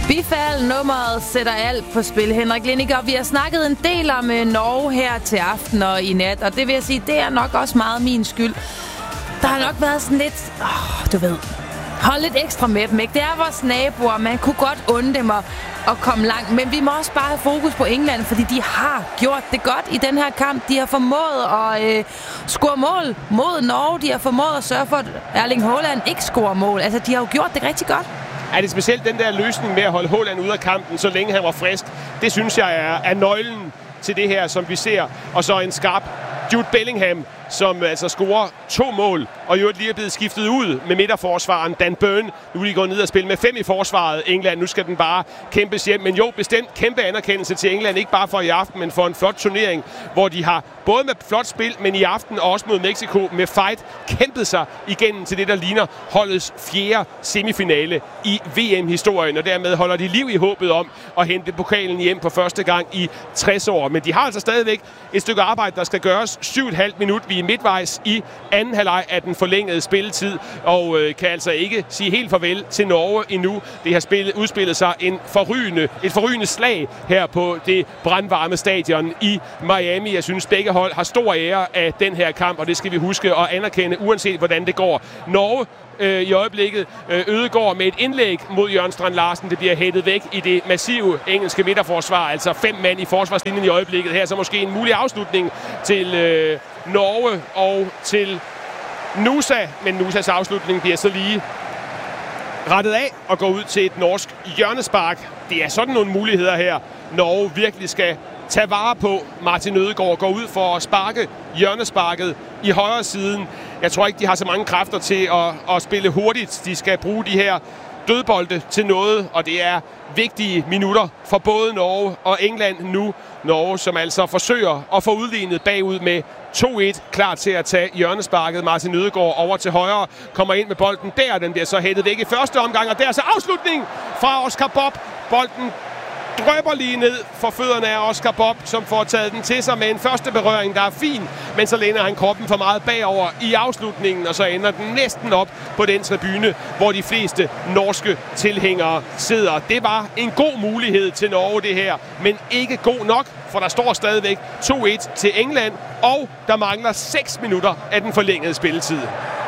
Bifald nummeret sætter alt på spil, Henrik Linnik, og vi har snakket en del om Norge her til aften og i nat, og det vil jeg sige, det er nok også meget min skyld. Der har nok været sådan lidt, du ved, hold lidt ekstra med dem, ikke? Det er vores naboer, man kunne godt unde dem at komme langt, men vi må også bare have fokus på England, fordi de har gjort det godt i den her kamp. De har formået at score mål mod Norge, de har formået at sørge for, at Erling Haaland ikke scorer mål. Altså, de har jo gjort det rigtig godt. Er det specielt den der løsning med at holde Haaland ude af kampen, så længe han var frisk? Det synes jeg er nøglen til det her, som vi ser. Og så en skarp Jude Bellingham, som altså scorer 2 mål, og jo lige er blevet skiftet ud med midterforsvaren Dan Burn. Nu er de gået ned og spille med 5 i forsvaret. England, nu skal den bare kæmpes hjem. Men jo, bestemt kæmpe anerkendelse til England, ikke bare for i aften, men for en flot turnering, hvor de har både med flot spil, men i aften og også mod Mexico med fight kæmpet sig igennem til det, der ligner holdets 4. semifinale i VM-historien, og dermed holder de liv i håbet om at hente pokalen hjem på første gang i 60 år. Men de har altså stadigvæk et stykke arbejde, der skal gøres. 7,5 minut. Vi er midtvejs i anden halvleg af den forlængede spilletid, og kan altså ikke sige helt farvel til Norge endnu. Det har udspillet sig et forrygende slag her på det brandvarme stadion i Miami. Jeg synes, begge hold har stor ære af den her kamp, og det skal vi huske at anerkende, uanset hvordan det går. Norge i øjeblikket Ødegaard med et indlæg mod Jørgen Strand Larsen. Det bliver hættet væk i det massive engelske midterforsvar, altså 5 mand i forsvarslinjen i øjeblikket. Her så måske en mulig afslutning til Norge og til Nusa, men Nusas afslutning bliver så lige rettet af og går ud til et norsk hjørnespark. Det er sådan nogle muligheder her, Norge virkelig skal tage vare på. Martin Ødegaard går ud for at sparke hjørnesparket i højre siden. Jeg tror ikke, de har så mange kræfter til at spille hurtigt. De skal bruge de her dødbolde til noget, og det er vigtige minutter for både Norge og England nu. Norge, som altså forsøger at få udlignet bagud med 2-1, klar til at tage hjørnesparket. Martin Ødegaard over til højre, kommer ind med bolden der. Den bliver så hættet væk i første omgang, og der er så afslutning fra Oscar Bob. Bolden drøber lige ned for fødderne af Oscar Bob, som får taget den til sig med en første berøring, der er fin, men så læner han kroppen for meget bagover i afslutningen, og så ender den næsten op på den tribune, hvor de fleste norske tilhængere sidder. Det var en god mulighed til Norge, det her, men ikke god nok, for der står stadigvæk 2-1 til England, og der mangler 6 minutter af den forlængede spilletid.